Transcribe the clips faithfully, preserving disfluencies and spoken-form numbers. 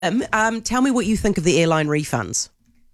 Um, um, tell me what you think of the airline refunds.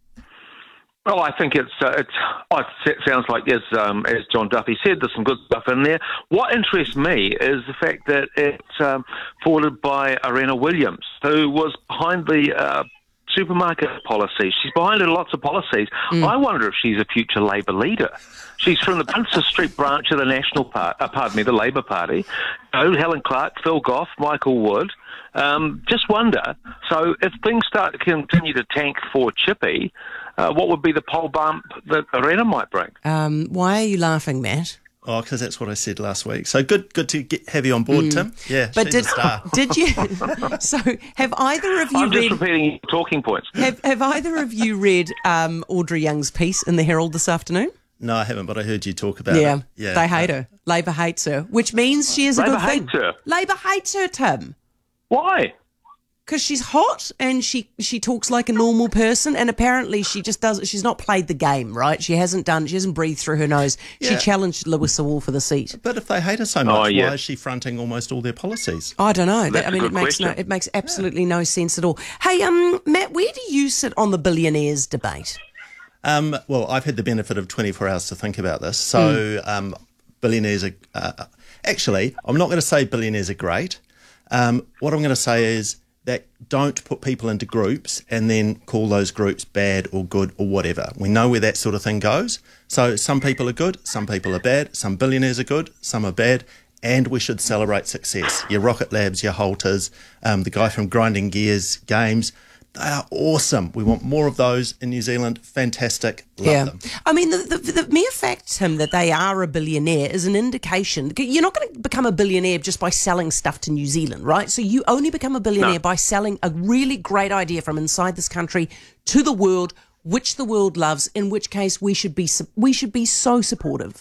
Well, I think it's uh, it's oh, it sounds like as um, as John Duffy said, there's some good stuff in there. What interests me is the fact that it's um, forwarded by Arena Williams, who was behind the uh, supermarket policy. She's behind lots of policies. Mm. I wonder if she's a future Labour leader. She's from the Princess Street branch of the National Party, uh, pardon me, the Labour Party. Oh, Helen Clark, Phil Goff, Michael Wood. Um, just wonder. So if things start to continue to tank for Chippy, uh, what would be the poll bump that Arena might bring? Um, why are you laughing, Matt? Oh, because that's what I said last week. So good, good to get, have you on board, mm. Tim. Yeah, but she's did, a star. Did you? So have either of you I'm read? just repeating your talking points. Have, have either of you read um, Audrey Young's piece in the Herald this afternoon? No, I haven't, but I heard you talk about yeah, it. Yeah, they hate her. Labour hates her, which means she is a Labour good thing. hates her. Labour hates her, Tim. Why? Because she's hot and she, she talks like a normal person, and apparently she just does. She's not played the game, right? She hasn't done. She hasn't breathed through her nose. Yeah. She challenged Lewis Sewell for the seat. But if they hate her so much, oh, yeah. why is she fronting almost all their policies? I don't know. That's I mean, a it good makes question. no. It makes absolutely yeah. no sense at all. Hey, um, Matt, where do you sit on the billionaires debate? Um, well, I've had the benefit of twenty-four hours to think about this. So mm. um, billionaires are... Uh, actually, I'm not going to say billionaires are great. Um, what I'm going to say is that don't put people into groups and then call those groups bad or good or whatever. We know where that sort of thing goes. So some people are good, some people are bad, some billionaires are good, some are bad, and we should celebrate success. Your Rocket Labs, your Holters, um, the guy from Grinding Gears Games, they are awesome. We want more of those in New Zealand. Fantastic. Love yeah. them. I mean, the, the, the mere fact, Tim, that they are a billionaire is an indication. You're not going to become a billionaire just by selling stuff to New Zealand, right? So you only become a billionaire no. by selling a really great idea from inside this country to the world, which the world loves, in which case we should be we should be so supportive.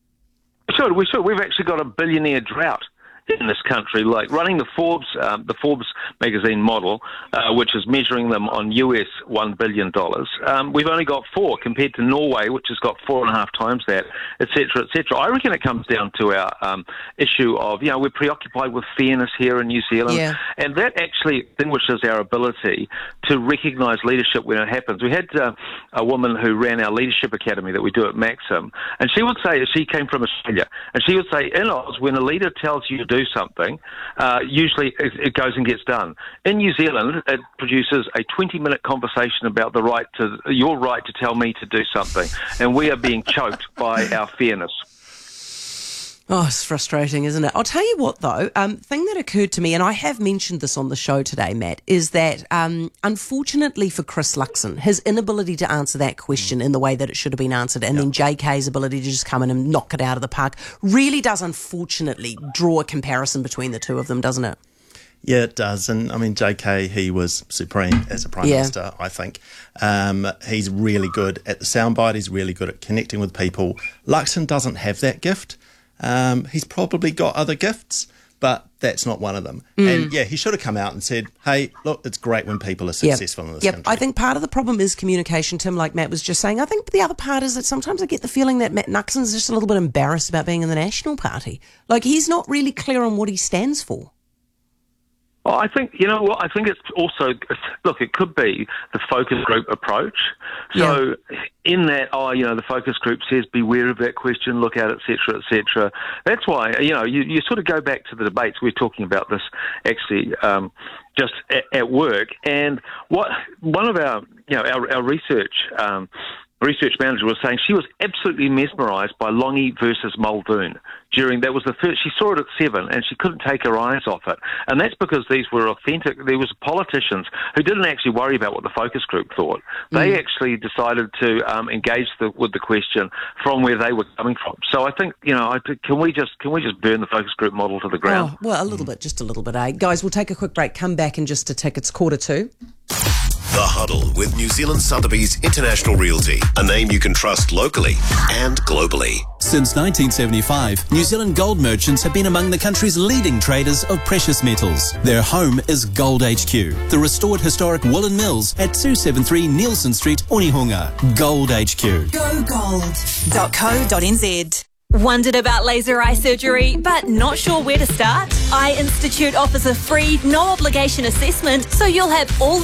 We should. We should. We've actually got a billionaire drought in this country, like running the Forbes um, the Forbes magazine model, uh, which is measuring them on U S one billion dollars. Um, we've only got four compared to Norway, which has got four and a half times that, et cetera, et cetera. I reckon it comes down to our um, issue of, you know, we're preoccupied with fairness here in New Zealand, yeah. and that actually distinguishes our ability to recognise leadership when it happens. We had uh, a woman who ran our leadership academy that we do at Maxim, and she would say, she came from Australia, and she would say, in Oz, when a leader tells you to do something, uh, usually it, it goes and gets done. In New Zealand, it produces a twenty-minute conversation about the right to your right to tell me to do something, and we are being choked by our fairness. Oh, it's frustrating, isn't it? I'll tell you what, though, um, thing that occurred to me, and I have mentioned this on the show today, Matt, is that um, unfortunately for Chris Luxon, his inability to answer that question in the way that it should have been answered, and yep. then J K's ability to just come in and knock it out of the park, really does unfortunately draw a comparison between the two of them, doesn't it? Yeah, it does. And I mean, J K, he was supreme as a Prime yeah. Minister, I think. Um, he's really good at the soundbite. He's really good at connecting with people. Luxon doesn't have that gift. Um, he's probably got other gifts, but that's not one of them. Mm. And yeah, he should have come out and said, hey, look, it's great when people are successful yep. in this yep. country. I think part of the problem is communication, Tim, like Matt was just saying. I think the other part is that sometimes I get the feeling that Matt Luxon's just a little bit embarrassed about being in the National Party. Like, he's not really clear on what he stands for. Well, I think, you know what, I think it's also, look, it could be the focus group approach. So yeah. in that, oh, you know, the focus group says, beware of that question, look at it, et cetera, et cetera. That's why, you know, you, you sort of go back to the debates. We're talking about this actually um, just at, at work. And what one of our, you know, our, our research um research manager was saying she was absolutely mesmerised by Longy versus Muldoon. During that was the first, she saw it at seven, and she couldn't take her eyes off it. And that's because these were authentic. There was politicians who didn't actually worry about what the focus group thought. They mm. actually decided to um, engage the, with the question from where they were coming from. So I think, you know, I, can we just can we just burn the focus group model to the ground? Oh, well, a little bit, just a little bit, eh? Guys, we'll take a quick break. Come back in just a tick. It's quarter two. The Huddle with New Zealand Sotheby's International Realty, a name you can trust locally and globally. Since nineteen seventy-five, New Zealand gold merchants have been among the country's leading traders of precious metals. Their home is Gold H Q, the restored historic Woolen Mills at two seventy-three Nielsen Street, Onehunga. Gold H Q. go gold dot co dot n z Wondered about laser eye surgery, but not sure where to start? Eye Institute offers a free, no obligation assessment, so you'll have all